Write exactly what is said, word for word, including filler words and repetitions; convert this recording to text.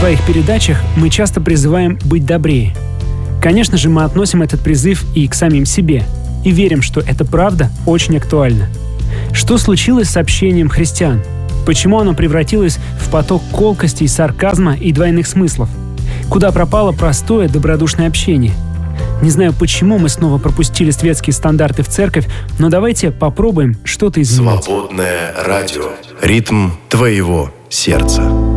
своих передачах мы часто призываем быть добрее. Конечно же, мы относим этот призыв и к самим себе, и верим, что эта правда очень актуальна. Что случилось с общением христиан? Почему оно превратилось в поток колкостей, сарказма и двойных смыслов? Куда пропало простое, добродушное общение? Не знаю, почему мы снова пропустили светские стандарты в церковь, но давайте попробуем что-то изменить. Свободное радио. Ритм твоего сердца.